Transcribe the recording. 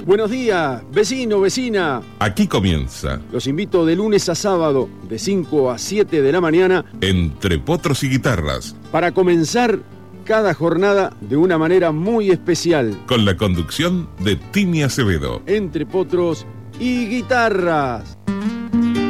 Buenos días, vecino, vecina. Aquí comienza, Los invito de lunes a sábado, de 5 a 7 de la mañana, Entre Potros y Guitarras, para comenzar cada jornada de una manera muy especial. con la conducción de Tini Acevedo. Entre potros y guitarras.